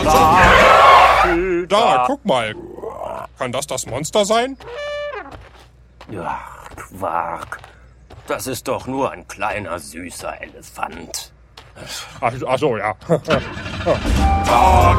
Da, guck mal. Kann das Monster sein? Ja, Quark. Das ist doch nur ein kleiner, süßer Elefant. Ach so, ja. Quark,